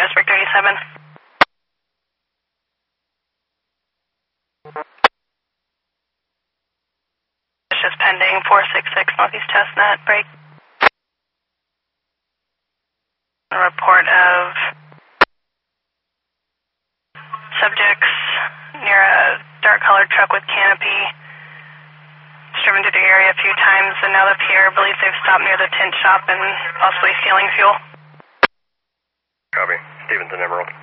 Westbrook 37. It's just pending 466 Northeast Chestnut, break. A report of subjects near a dark-colored truck with canopy. It's driven through the area a few times, and now the PR believes they've stopped near the tint shop and possibly stealing fuel. Copy. Stevenson Emerald.